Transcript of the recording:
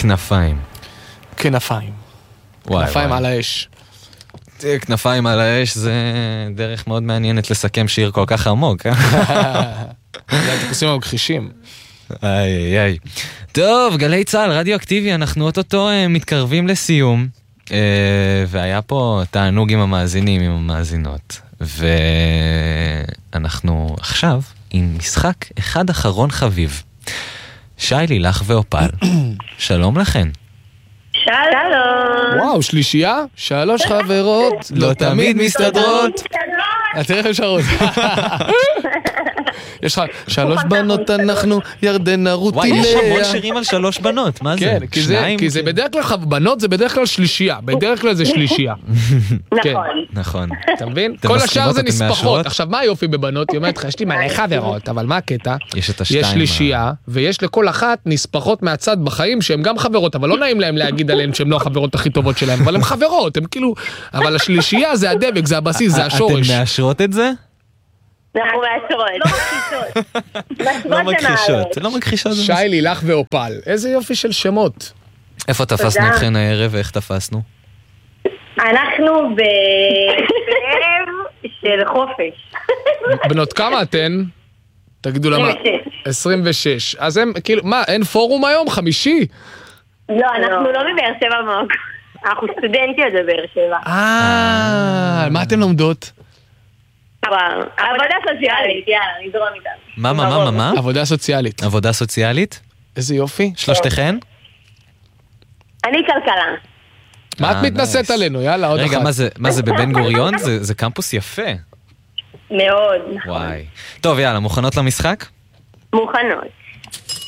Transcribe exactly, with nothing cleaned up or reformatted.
כנפיים. כנפיים. וואי, כנפיים וואי. על האש. כנפיים על האש זה דרך מאוד מעניינת לסכם שיר כל כך עמוק, אה? אתם עושים לנו כחישים. איי איי איי. טוב, גלי צהל, רדיו אקטיבי, אנחנו אוטוטו אה, מתקרבים לסיום, אה, והיה פה תענוג עם המאזינים, עם המאזינות, ואנחנו עכשיו עם משחק אחד אחרון חביב. שי, לילך ואופל, שלום לכן. שלום. וואו, שלישייה? שלוש חברות, לא תמיד מסתדרות. תראה איך אפשרות. יש לך שלוש בנות אנחנו, ירדנה רותי וואי, יש המון לאה. שירים על שלוש בנות, מה זה? כן, כי זה, שניים? כי זה בדרך כלל, בנות זה בדרך כלל שלישייה, בדרך כלל זה שלישייה. כן. נכון. נכון. אתה מבין? אתם כל מסכימות, השאר זה אתם נספחות. מאשרות? עכשיו, מה היופי בבנות? היא אומרת לך, יש לי מלא חברות, אבל מה הקטע? יש את השתיים. יש שלישייה, ויש לכל אחת נספחות מהצד בחיים שהן גם חברות, אבל לא נעים להם להגיד עליהן שהן לא החברות הכי טובות שלהן, אבל הן חברות, הן כאילו... אבל השלישייה זה הדבק, זה הבסיס, זה השורש. אתן מאשרות את זה? אנחנו מאשרות. לא מכחישות. לא מכחישות. שי, לילך ואופל. איזה יופי של שמות. איפה תפסנו תודה. אתכן הערב ואיך תפסנו? אנחנו בערב של חופש. בנות כמה אתן? תגידו למה. עשרים ושש. אז הם, כאילו, מה, אין פורום היום? חמישי? לא, אנחנו לא בבאר שבע במקום. אנחנו סטודנטיות בבאר שבע. אה, מה אתן לומדות? עבודה סוציאלית, יאללה, נזרום איתנו. מה, מה, מה, מה, מה? עבודה סוציאלית. עבודה סוציאלית? איזה יופי. שלושתכן? אני כלכלה. מה את אה, מתנשאת נייס. עלינו? יאללה, עוד אחת. רגע, מה זה, מה זה בבן גוריון? זה, זה קמפוס יפה. מאוד. וואי. טוב, יאללה, מוכנות למשחק? מוכנות.